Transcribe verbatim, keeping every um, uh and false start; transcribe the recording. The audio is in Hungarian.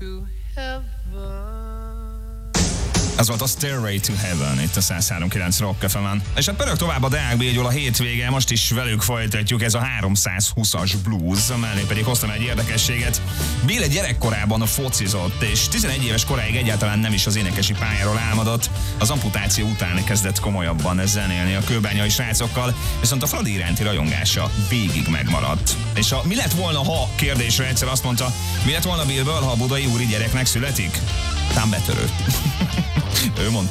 Ez volt a Stairway to Heaven itt a száz három kilenc Rock ef emen. És hát pörög tovább a Deák Bégyul a hétvége, most is velük folytatjuk, ez a háromszázhúszas blues, mellé pedig hoztam egy érdekességet. Béla gyerekkorában focizott, és tizenegy éves koráig egyáltalán nem is az énekesi pályáról álmodott. Az amputáció után kezdett komolyabban zenélni a kőbányai srácokkal, viszont a Fradi iránti rajongása végig megmaradt. És a mi lett volna, ha kérdésre egyszer azt mondta, mi lett volna Billből, ha a budai úri gyereknek születik? Tám betörő. Ő mondta.